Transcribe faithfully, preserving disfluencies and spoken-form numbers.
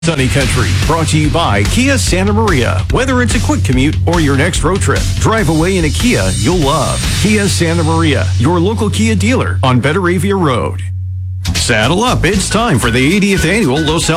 Sunny Country, brought to you by Kia Santa Maria. Whether it's a quick commute or your next road trip, drive away in a Kia you'll love. Kia Santa Maria, your local Kia dealer on Betaravia Road. Saddle up, it's time for the eightieth annual Los